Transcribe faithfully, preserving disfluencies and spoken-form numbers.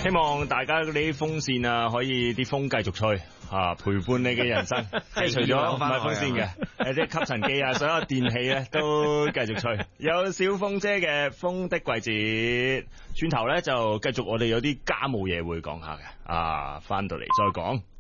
希望大家嗰啲風扇啊，可以啲風繼續吹啊，陪伴你嘅人生。即係除咗唔係風扇嘅，誒啲吸塵機啊，所有電器咧都繼續吹。有小鳳姐嘅風的季節，轉頭咧就繼續我哋有啲家務嘢會講下嘅，啊，翻到嚟再講。